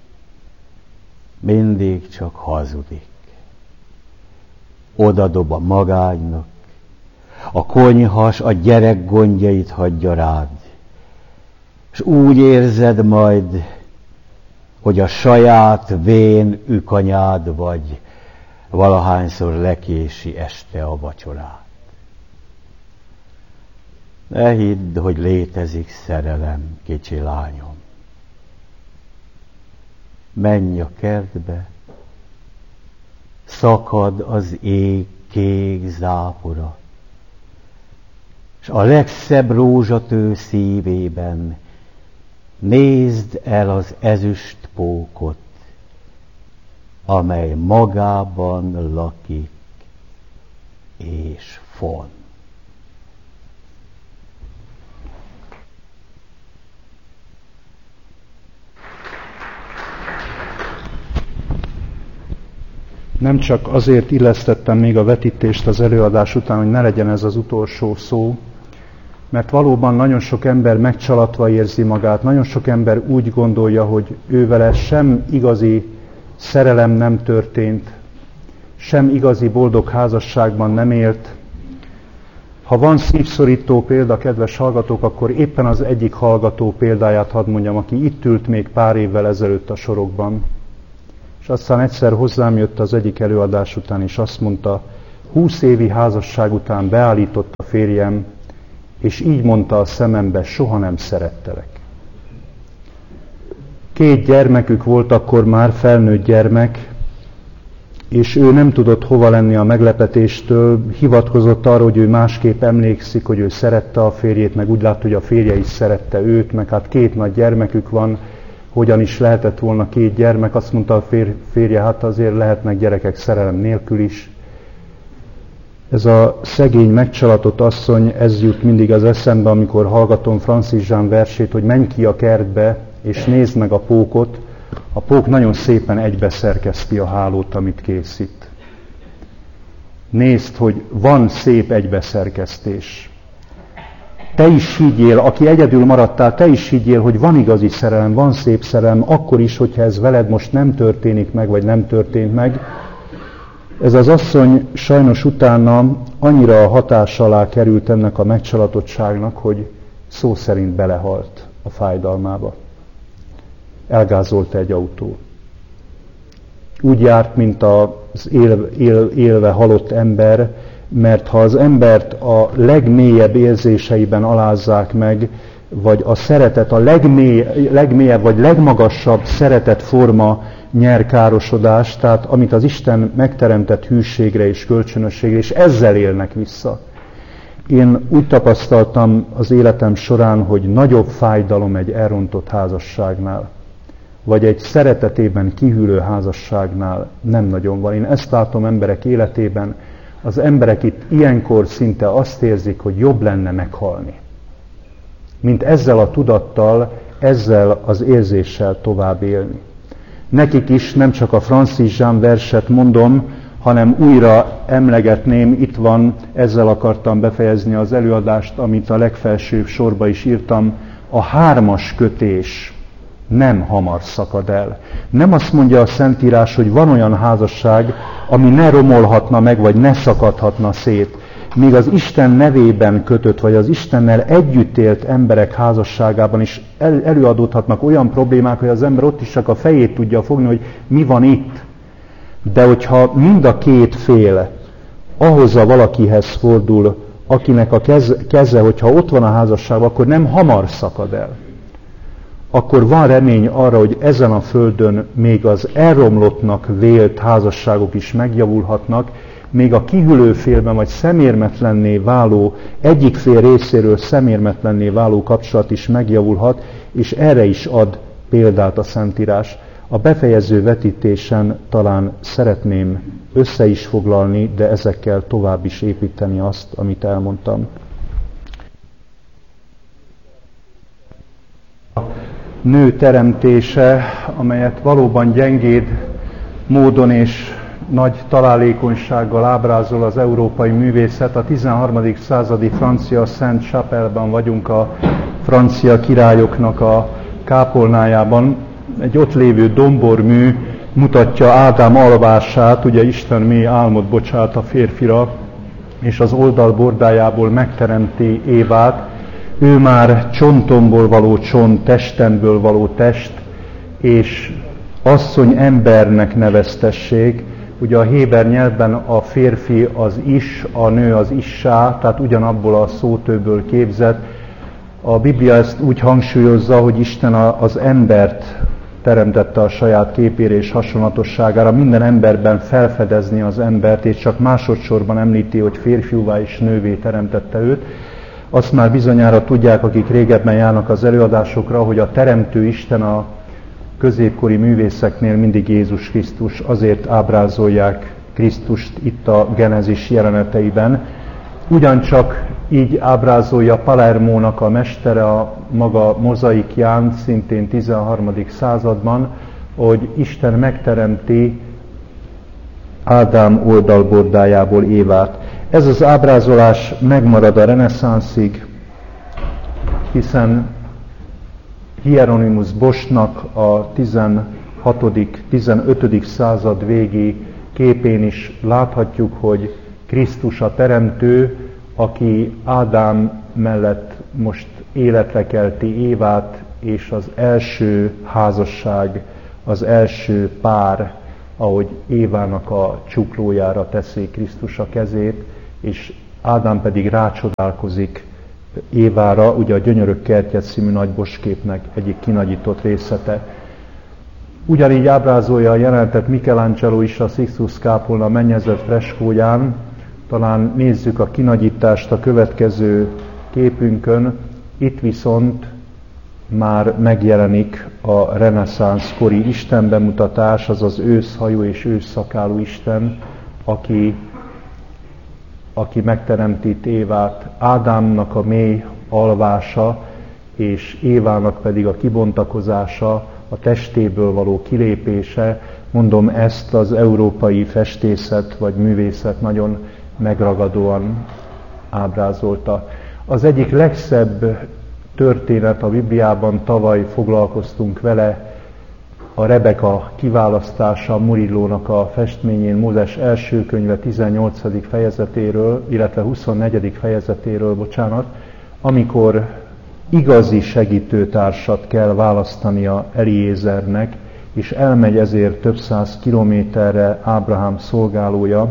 Mindig csak hazudik. Odadob a magánynak, a konyhas a gyerek gondjait hagyja rád, és úgy érzed majd, hogy a saját vén ükanyád vagy, valahányszor lekési este a vacsorát. Ne hidd, hogy létezik szerelem, kicsi lányom. Menj a kertbe, szakad az ég kék zápora, s a legszebb rózsatő szívében nézd el az ezüst pókot, amely magában lakik és fon. Nem csak azért illesztettem még a vetítést az előadás után, hogy ne legyen ez az utolsó szó, Mert valóban nagyon sok ember megcsalatva érzi magát, nagyon sok ember úgy gondolja, hogy ő vele sem igazi szerelem nem történt, sem igazi boldog házasságban nem élt. Ha van szívszorító példa, kedves hallgatók, akkor éppen az egyik hallgató példáját hadd mondjam, aki itt ült még pár évvel ezelőtt a sorokban. És aztán egyszer hozzám jött az egyik előadás után, és azt mondta, 20 évi házasság után beállított a férjem, és így mondta a szemembe, soha nem szerettelek. 2 gyermekük volt akkor már, felnőtt gyermek, és ő nem tudott hova lenni a meglepetéstől, hivatkozott arra, hogy ő másképp emlékszik, hogy ő szerette a férjét, meg úgy látta, hogy a férje is szerette őt, meg hát 2 nagy gyermekük van, hogyan is lehetett volna 2 gyermek, azt mondta a férje, hát azért lehetnek gyerekek szerelem nélkül is. Ez a szegény, megcsalatott asszony, ez jut mindig az eszembe, amikor hallgatom Francis Jean versét, hogy menj ki a kertbe, és nézd meg a pókot. A pók nagyon szépen egybeszerkeszti a hálót, amit készít. Nézd, hogy van szép egybeszerkesztés. Te is higgyél, aki egyedül maradtál, te is higgyél, hogy van igazi szerelem, van szép szerelem, akkor is, hogyha ez veled most nem történik meg, vagy nem történt meg. Ez az asszony sajnos utána annyira a hatás alá került ennek a megcsalatottságnak, hogy szó szerint belehalt a fájdalmába. Elgázolta egy autó. Úgy járt, mint az élve halott ember, mert ha az embert a legmélyebb érzéseiben alázzák meg, vagy a szeretet, a legmélyebb vagy legmagasabb szeretetforma nyer károsodást, tehát amit az Isten megteremtett hűségre és kölcsönösségre, és ezzel élnek vissza. Én úgy tapasztaltam az életem során, hogy nagyobb fájdalom egy elrontott házasságnál, vagy egy szeretetében kihűlő házasságnál nem nagyon van. Én ezt látom emberek életében, az emberek itt ilyenkor szinte azt érzik, hogy jobb lenne meghalni, mint ezzel a tudattal, ezzel az érzéssel tovább élni. Nekik is nem csak a Francis Jean verset mondom, hanem újra emlegetném, itt van, ezzel akartam befejezni az előadást, amit a legfelsőbb sorba is írtam, a 3. kötés nem hamar szakad el. Nem azt mondja a Szentírás, hogy van olyan házasság, ami ne romolhatna meg, vagy ne szakadhatna szét. Míg az Isten nevében kötött, vagy az Istennel együtt élt emberek házasságában is előadódhatnak olyan problémák, hogy az ember ott is csak a fejét tudja fogni, hogy mi van itt. De hogyha mind a 2 fél ahhoz a valakihez fordul, akinek a keze, hogyha ott van a házasságban, akkor nem hamar szakad el. Akkor van remény arra, hogy ezen a földön még az elromlottnak vélt házasságok is megjavulhatnak, még a kihűlő félben vagy szemérmetlenné váló, egyik fél részéről szemérmetlenné váló kapcsolat is megjavulhat, és erre is ad példát a Szentírás. A befejező vetítésen talán szeretném össze is foglalni, de ezekkel tovább is építeni azt, amit elmondtam. A nő teremtése, amelyet valóban gyengéd módon és nagy találékonysággal ábrázol az európai művészet. A 13. századi francia Sainte-Chapelle-ben vagyunk, a francia királyoknak a kápolnájában. Egy ott lévő dombormű mutatja Ádám alvását, ugye Isten mély álmot bocsát a férfira, és az oldalbordájából megteremti Évát. Ő már csontomból való csont, testemből való test, és asszony embernek neveztessék. Ugye a héber nyelvben a férfi az is, a nő az issá, tehát ugyanabból a szótőből képzett. A Biblia ezt úgy hangsúlyozza, hogy Isten az embert teremtette a saját képére és hasonlatosságára, minden emberben felfedezni az embert, és csak másodszorban említi, hogy férfiúvá és nővé teremtette őt. Azt már bizonyára tudják, akik régebben járnak az előadásokra, hogy a teremtő Isten a középkori művészeknél mindig Jézus Krisztus, azért ábrázolják Krisztust itt a Genezis jeleneteiben. Ugyancsak így ábrázolja Palermónak a mestere a maga mozaikján, szintén 13. században, hogy Isten megteremti Ádám oldalbordájából Évát. Ez az ábrázolás megmarad a reneszánszig, hiszen Hieronymus Boschnak a 16.-15. század végi képén is láthatjuk, hogy Krisztus a Teremtő, aki Ádám mellett most életre kelti Évát, és az első házasság, az első pár, ahogy Évának a csuklójára teszi Krisztus a kezét, és Ádám pedig rácsodálkozik Évára, ugye a Gyönyörök kertje című nagy bosképnek egyik kinagyított részlete. Ugyanígy ábrázolja a jelenetet Michelangelo is a Sixtus kápolna mennyezett freskóján. Talán nézzük a kinagyítást a következő képünkön. Itt viszont már megjelenik a reneszánsz kori istenbemutatás, azaz őszhajú és ősszakálú Isten, aki megteremtít Évát, Ádámnak a mély alvása, és Évának pedig a kibontakozása, a testéből való kilépése. Mondom, ezt az európai festészet vagy művészet nagyon megragadóan ábrázolta. Az egyik legszebb történet a Bibliában, tavaly foglalkoztunk vele, a Rebeka kiválasztása Murillónak a festményén, Mózes első könyve 18. fejezetéről, illetve 24. fejezetéről, amikor igazi segítőtársat kell választania Eliézernek, és elmegy ezért több száz kilométerre Ábrahám szolgálója.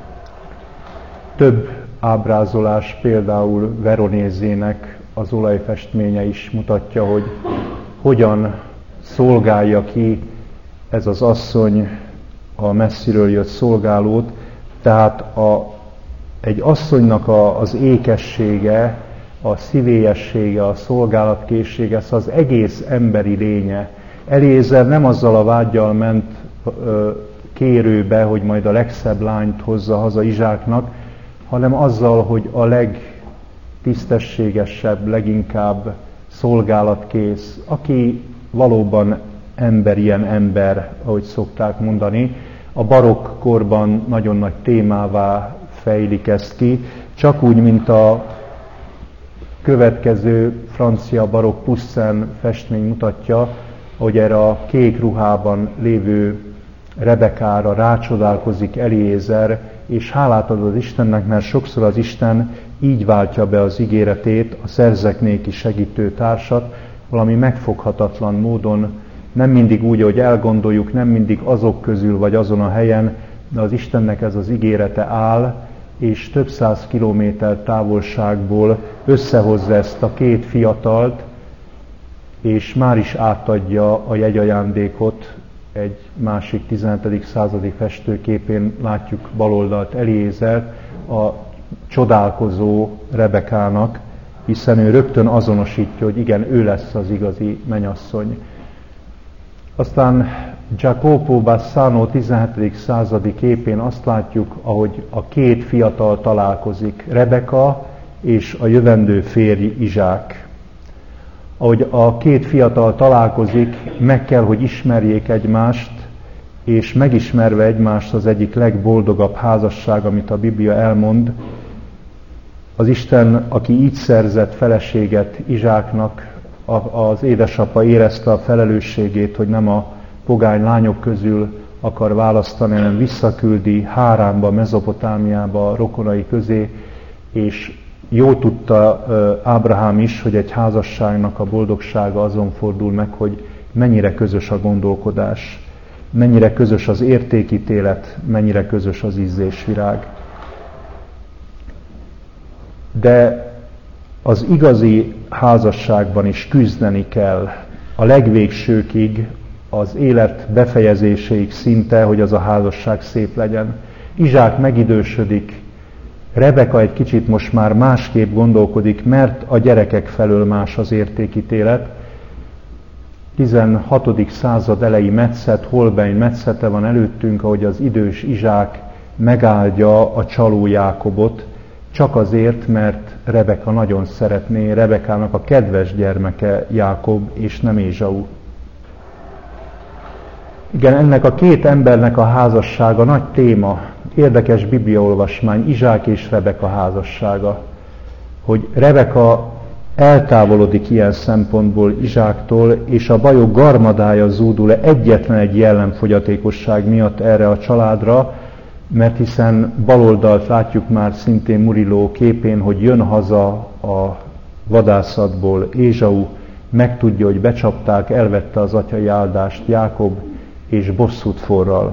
Több ábrázolás, például Veronézének az olajfestménye is mutatja, hogy hogyan szolgálja ki ez az asszony a messziről jött szolgálót. Tehát egy asszonynak az ékessége, a szívélyessége, a szolgálatkészsége, ez az egész emberi lénye. Eliézer nem azzal a vággyal ment kérőbe, hogy majd a legszebb lányt hozza haza Izsáknak, hanem azzal, hogy a legtisztességesebb, leginkább szolgálatkész, aki valóban ilyen ember, ahogy szokták mondani. A barokk korban nagyon nagy témává fejlik ezt ki, csak úgy, mint a következő francia barokk Poussin festmény mutatja, hogy erre a kék ruhában lévő Rebekára rácsodálkozik Eliézer, és hálát ad az Istennek, mert sokszor az Isten így váltja be az ígéretét, a szerzek néki segítő társat, valami megfoghatatlan módon, nem mindig úgy, hogy elgondoljuk, nem mindig azok közül vagy azon a helyen, de az Istennek ez az ígérete áll, és több száz kilométer távolságból összehozza ezt a két fiatalt, és már is átadja a jegyajándékot. Egy másik 17. századi festőképén látjuk baloldalt Eliézert, a csodálkozó Rebekának, hiszen ő rögtön azonosítja, hogy igen, ő lesz az igazi mennyasszony. Aztán Jacopo Bassano 17. századi képén azt látjuk, ahogy a két fiatal találkozik, Rebeka és a jövendő férj Izsák. Ahogy a két fiatal találkozik, meg kell, hogy ismerjék egymást, és megismerve egymást az egyik legboldogabb házasság, amit a Biblia elmond. Az Isten, aki így szerzett feleséget Izsáknak, az édesapa érezte a felelősségét, hogy nem a pogány lányok közül akar választani, hanem visszaküldi Háránba, Mezopotámiába, rokonai közé, és jó tudta Ábrahám is, hogy egy házasságnak a boldogsága azon fordul meg, hogy mennyire közös a gondolkodás, mennyire közös az értékítélet, mennyire közös az ízlésvirág. De az igazi házasságban is küzdeni kell a legvégsőkig, az élet befejezéséig szinte, hogy az a házasság szép legyen. Izsák megidősödik, Rebeka egy kicsit most már másképp gondolkodik, mert a gyerekek felől más az értékítélet. 16. század elejé metszet, Holbein metszete van előttünk, ahogy az idős Izsák megáldja a csaló Jákobot, csak azért, mert Rebeka nagyon szeretné, Rebekának a kedves gyermeke Jákob, és nem Ézsau. Igen, ennek a két embernek a házassága nagy téma, érdekes bibliaolvasmány, Izsák és Rebeka házassága, hogy Rebeka eltávolodik ilyen szempontból Izsáktól, és a bajok garmadája zúdul egyetlen egy jellemfogyatékosság miatt erre a családra, mert hiszen baloldalt látjuk már szintén Murillo képén, hogy jön haza a vadászatból Ézsau, megtudja, hogy becsapták, elvette az atyai áldást Jákob, és bosszút forral.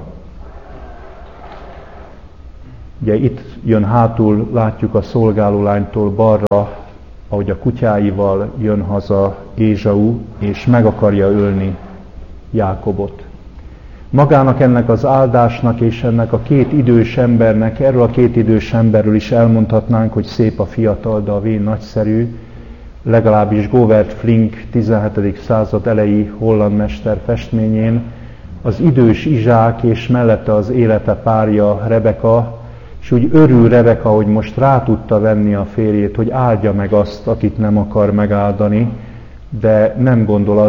Ugye itt jön hátul, látjuk a szolgálólánytól balra, ahogy a kutyáival jön haza Ézsau, és meg akarja ölni Jákobot. Magának ennek az áldásnak és ennek a két idős embernek, erről a két idős emberről is elmondhatnánk, hogy szép a fiatal, de a vén nagyszerű, legalábbis Govert Flinck 17. század elejé holland mester festményén, az idős Izsák és mellette az élete párja Rebeka, és úgy örül Rebeka, hogy most rá tudta venni a férjét, hogy áldja meg azt, akit nem akar megáldani, de nem gondol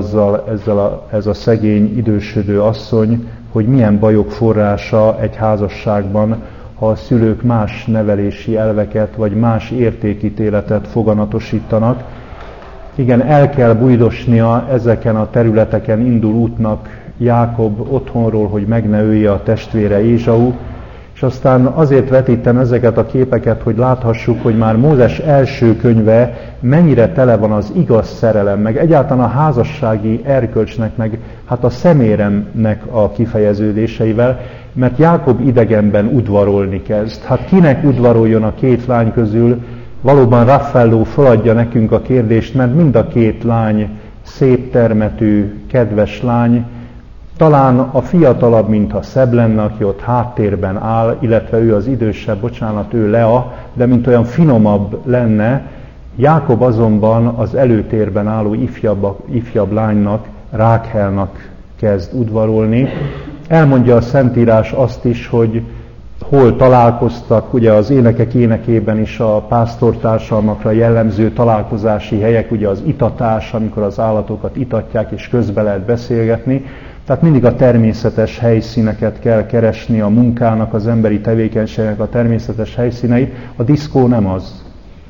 ez a szegény, idősödő asszony, hogy milyen bajok forrása egy házasságban, ha a szülők más nevelési elveket, vagy más értékítéletet foganatosítanak. Igen, el kell bújdosnia, ezeken a területeken indul útnak Jákob otthonról, hogy meg ne ölje a testvére Ézsau, és aztán azért vetítem ezeket a képeket, hogy láthassuk, hogy már Mózes első könyve mennyire tele van az igaz szerelem, meg egyáltalán a házassági erkölcsnek, meg hát a szeméremnek a kifejeződéseivel, mert Jákob idegenben udvarolni kezd. Hát kinek udvaroljon a két lány közül? Valóban Raffaello feladja nekünk a kérdést, mert mind a két lány szép termetű, kedves lány, talán a fiatalabb, mintha szebb lenne, aki ott háttérben áll, illetve ő az idősebb, ő Lea, de mint olyan finomabb lenne. Jákob azonban az előtérben álló ifjabb lánynak, Rákhelnak kezd udvarolni. Elmondja a Szentírás azt is, hogy hol találkoztak, ugye az énekek énekében is a pásztortársalmakra jellemző találkozási helyek, ugye az itatás, amikor az állatokat itatják és közbe lehet beszélgetni. Tehát mindig a természetes helyszíneket kell keresni, a munkának, az emberi tevékenységnek a természetes helyszíneit. A diszkó nem az.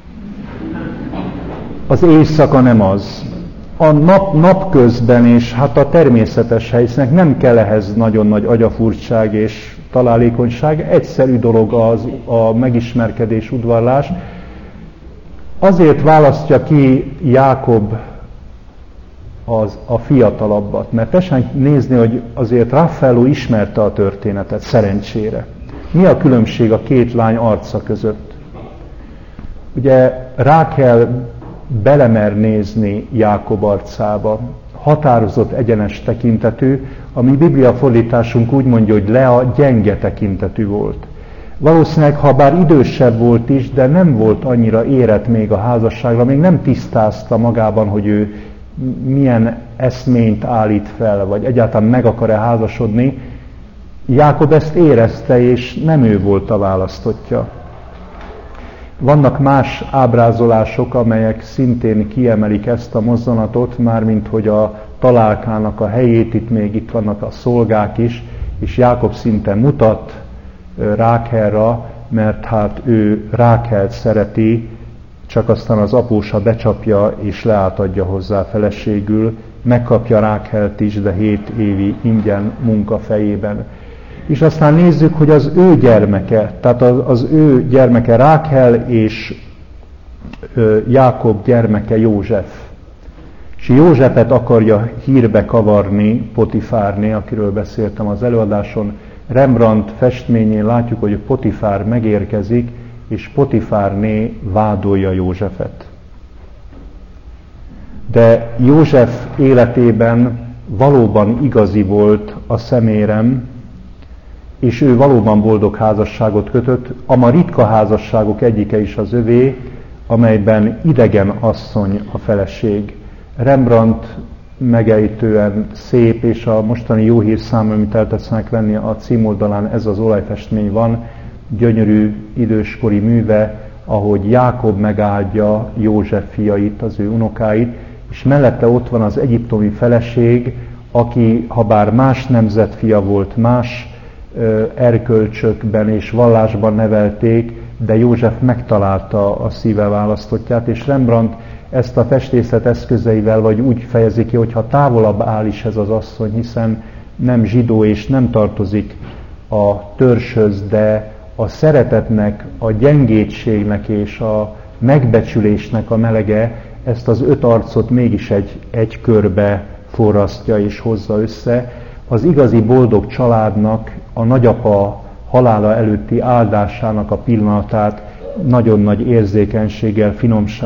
Az éjszaka nem az. A napközben és hát a természetes helyszínek nem kell ehhez nagyon nagy agyafurtság és találékonyság. Egyszerű dolog a megismerkedés, udvarlás. Azért választja ki Jákob a fiatalabbat, mert tessék nézni, hogy azért Raffaello ismerte a történetet, szerencsére. Mi a különbség a két lány arca között? Ugye Rákel belemer nézni Jákob arcába, határozott, egyenes tekintetű, a mi Biblia fordításunk úgy mondja, hogy Lea gyenge tekintetű volt. Valószínűleg, ha bár idősebb volt is, de nem volt annyira érett még a házasságra, még nem tisztázta magában, hogy ő milyen eszményt állít fel, vagy egyáltalán meg akar-e házasodni. Jákob ezt érezte, és nem ő volt a választottja. Vannak más ábrázolások, amelyek szintén kiemelik ezt a mozzanatot, mármint hogy a találkának a helyét, itt vannak a szolgák is, és Jákob szinte mutat Rákelra, mert hát ő Rákelt szereti, csak aztán az apósa becsapja és leátadja hozzá feleségül, megkapja Rákelt is, de 7 évi ingyen munka fejében. És aztán nézzük, hogy az ő gyermeke, tehát az ő gyermeke Rákel és Jákob gyermeke József. És Józsefet akarja hírbe kavarni Potifárné, akiről beszéltem az előadáson. Rembrandt festményén látjuk, hogy Potifár megérkezik, és Potifárné vádolja Józsefet. De József életében valóban igazi volt a szemérem, és ő valóban boldog házasságot kötött. A ma ritka házasságok egyike is az övé, amelyben idegen asszony a feleség. Rembrandt megejtően szép, és a mostani jó hírszám, amit el tetszenek venni, a címoldalán ez az olajfestmény van, gyönyörű időskori műve, ahogy Jákob megáldja József fiait, az ő unokáit, és mellette ott van az egyiptomi feleség, aki, ha bár más nemzet fia volt, más erkölcsökben és vallásban nevelték, de József megtalálta a szíve választottját, és Rembrandt ezt a festészet eszközeivel, vagy úgy fejezi ki, hogyha távolabb áll is ez az asszony, hiszen nem zsidó és nem tartozik a törzshöz, de a szeretetnek, a gyengétségnek és a megbecsülésnek a melege ezt az 5 arcot mégis egy körbe forrasztja és hozza össze. Az igazi boldog családnak a nagyapa halála előtti áldásának a pillanatát nagyon nagy érzékenységgel, finomsággal